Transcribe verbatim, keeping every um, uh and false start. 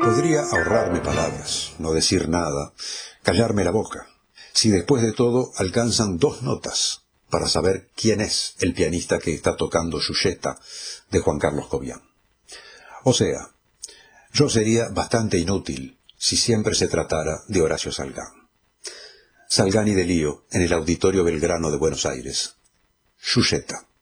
Podría ahorrarme palabras, no decir nada, callarme la boca, si después de todo alcanzan dos notas para saber quién es el pianista que está tocando Giulietta de Juan Carlos Cobián. O sea, yo sería bastante inútil si siempre se tratara de Horacio Salgán. Salgán y Delío en el Auditorio Belgrano de Buenos Aires. Giulietta.